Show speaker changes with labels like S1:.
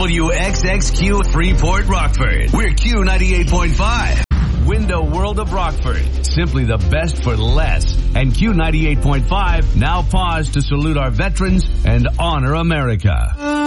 S1: WXXQ Freeport Rockford. We're Q98.5. Window World of Rockford. Simply the best for less. And Q98.5 now pause to salute our veterans and honor America.